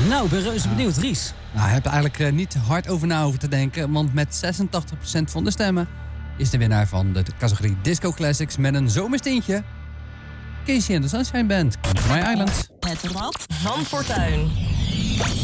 Nou, ik ben reuze benieuwd. Ries. Nou, ik heb er eigenlijk niet hard over na hoeven te denken. Want met 86% van de stemmen is de winnaar van de categorie Disco Classics met een zomerstintje Casey and the Sunshine Band, Come to My Island. Het Rad van Fortuin.